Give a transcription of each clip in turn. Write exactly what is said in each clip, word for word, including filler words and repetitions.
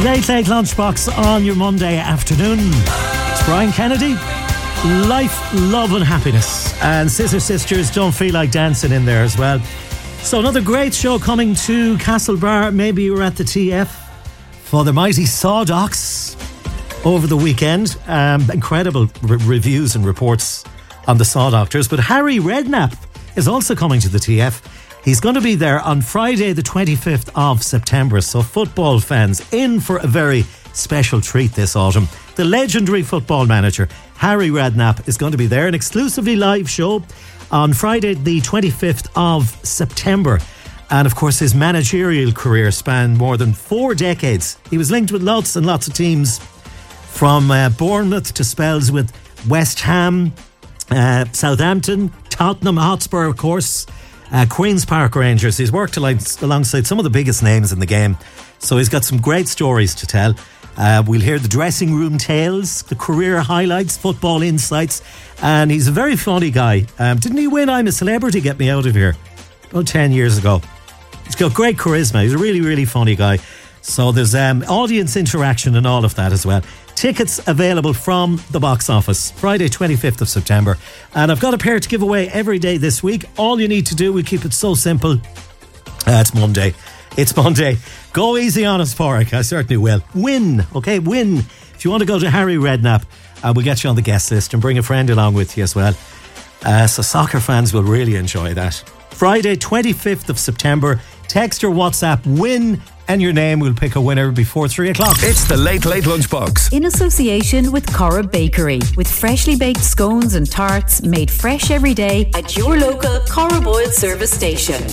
Late Late Lunchbox on your Monday afternoon. It's Brian Kennedy. Life, love and happiness. And Scissor Sisters, Don't Feel Like Dancing in there as well. So another great show coming to Castlebar. Maybe you were at the T F for the mighty Sawdocks over the weekend. Um, incredible re- reviews and reports on the Saw Doctors. But Harry Redknapp is also coming to the T F. He's going to be there on Friday the twenty-fifth of September. So football fans in for a very special treat this autumn. The legendary football manager Harry Redknapp is going to be there. An exclusively live show on Friday the twenty-fifth of September. And of course his managerial career spanned more than four decades. He was linked with lots and lots of teams, from uh, Bournemouth to spells with West Ham, uh, Southampton, Tottenham Hotspur of course, Uh, Queen's Park Rangers. He's worked alongside some of the biggest names in the game, so he's got some great stories to tell. Uh, we'll hear the dressing room tales, the career highlights, football insights, and he's a very funny guy. Um, didn't he win I'm a Celebrity, Get Me Out of Here, about ten years ago? He's got great charisma. He's a really, really funny guy. So there's um, audience interaction and all of that as well. Tickets available from the box office Friday twenty-fifth of September, and I've got a pair to give away every day this week. All you need to do, we keep it so simple. Uh, it's Monday. It's Monday. Go easy on us, Porrick. I certainly will. Win, okay? Win. If you want to go to Harry Redknapp, uh, we'll get you on the guest list and bring a friend along with you as well. Uh, so soccer fans will really enjoy that. Friday twenty-fifth of September. Text or WhatsApp WIN and your name. We'll pick a winner before three o'clock. It's the Late Late Lunchbox in association with Cora Bakery, with freshly baked scones and tarts made fresh every day at your local Cora Boyle service station.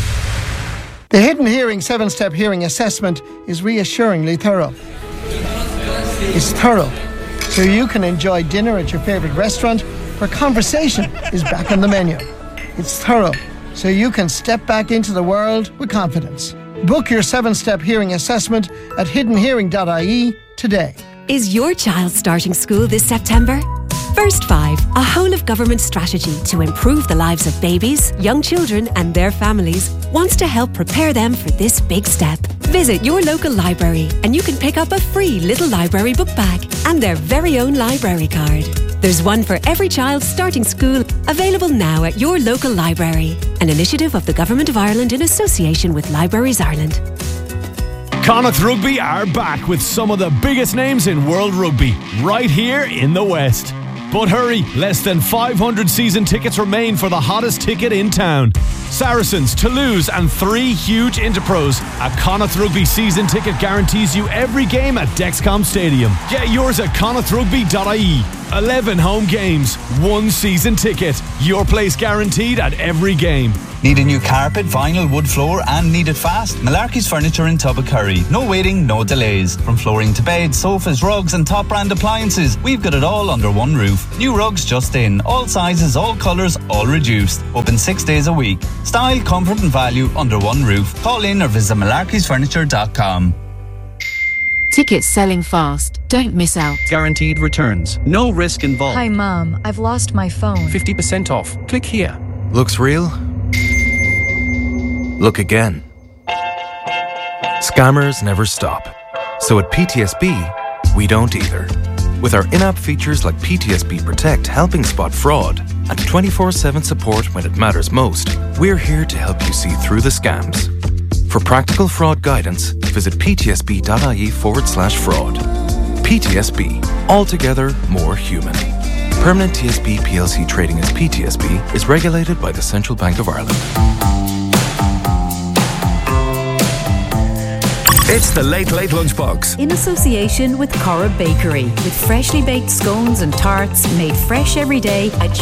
The Hidden Hearing seven-step hearing assessment is reassuringly thorough. It's thorough, so you can enjoy dinner at your favourite restaurant where conversation is back on the menu. It's thorough, so you can step back into the world with confidence. Book your seven-step hearing assessment at hidden hearing dot I E today. Is your child starting school this September? First Five, a whole-of-government strategy to improve the lives of babies, young children and their families, wants to help prepare them for this big step. Visit your local library and you can pick up a free Little Library book bag and their very own library card. There's one for every child starting school, available now at your local library. An initiative of the Government of Ireland in association with Libraries Ireland. Connacht Rugby are back with some of the biggest names in world rugby, right here in the West. But hurry, less than five hundred season tickets remain for the hottest ticket in town. Saracens, Toulouse and three huge Interpros. A Connacht Rugby season ticket guarantees you every game at Dexcom Stadium. Get yours at connacht rugby dot I E. eleven home games, one season ticket. Your place guaranteed at every game. Need a new carpet, vinyl, wood floor and need it fast? Malarkey's Furniture in Tubbacurry. No waiting, no delays. From flooring to beds, sofas, rugs and top brand appliances, we've got it all under one roof. New rugs just in. All sizes, all colours, all reduced. Open six days a week. Style, comfort and value under one roof. Call in or visit malarkeys furniture dot com. Tickets selling fast. Don't miss out. Guaranteed returns. No risk involved. Hi, Mom. I've lost my phone. fifty percent off. Click here. Looks real? Look again. Scammers never stop. So at P T S B, we don't either. With our in-app features like P T S B Protect helping spot fraud and twenty-four seven support when it matters most, we're here to help you see through the scams. For practical fraud guidance, visit ptsb.ie forward slash fraud. P T S B, altogether more human. Permanent T S B P L C trading as P T S B is regulated by the Central Bank of Ireland. It's the Late Late Lunchbox in association with Cora Bakery, with freshly baked scones and tarts made fresh every day at